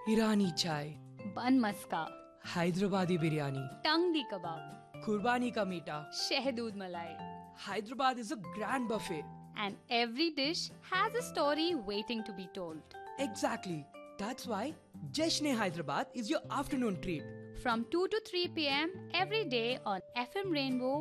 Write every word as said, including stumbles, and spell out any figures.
Irani chai, bun maska, Hyderabadi biryani, tangdi kebab, Kurbani ka meeta. shehdood malai. Hyderabad is a grand buffet. And every dish has a story waiting to be told. Exactly. That's why Jeshne Hyderabad is your afternoon treat. From two to three p m every day on F M Rainbow